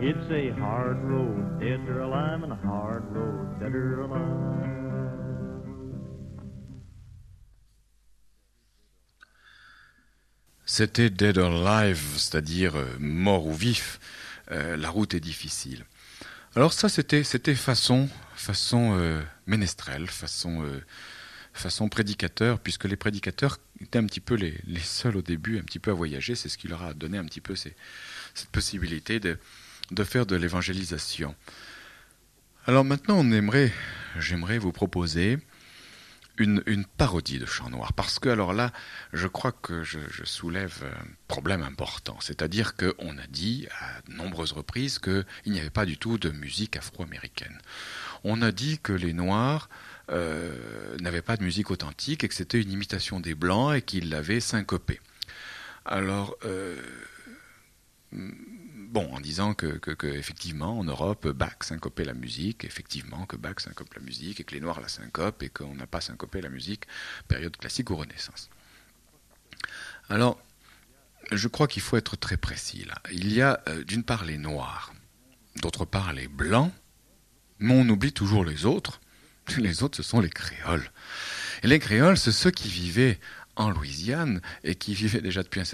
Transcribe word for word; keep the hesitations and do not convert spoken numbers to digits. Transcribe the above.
It's a hard road, dead or alive, and a hard road, dead or alive. C'était Dead or Alive, c'est-à-dire euh, mort ou vif. Euh, la route est difficile. Alors ça, c'était, c'était façon, façon euh, ménestrel, façon, euh, façon prédicateur, puisque les prédicateurs étaient un petit peu les, les seuls au début, un petit peu à voyager. C'est ce qui leur a donné un petit peu ces, cette possibilité de, de faire de l'évangélisation. Alors maintenant, on aimerait, j'aimerais vous proposer Une, une parodie de Chant Noir, parce que alors là, je crois que je, je soulève un problème important, c'est-à-dire qu'on a dit à de nombreuses reprises qu'il n'y avait pas du tout de musique afro-américaine. On a dit que les Noirs euh, n'avaient pas de musique authentique et que c'était une imitation des Blancs et qu'ils l'avaient syncopée. Alors, euh, bon, en disant que, que, que effectivement en Europe Bach syncopait la musique, effectivement que Bach syncope la musique et que les Noirs la syncopent et qu'on n'a pas syncopé la musique période classique ou Renaissance. Alors, je crois qu'il faut être très précis là. Il y a euh, d'une part les Noirs, d'autre part les Blancs, mais on oublie toujours les autres. Les autres, ce sont les Créoles. Et les Créoles, c'est ceux qui vivaient en Louisiane et qui vivaient déjà depuis un certain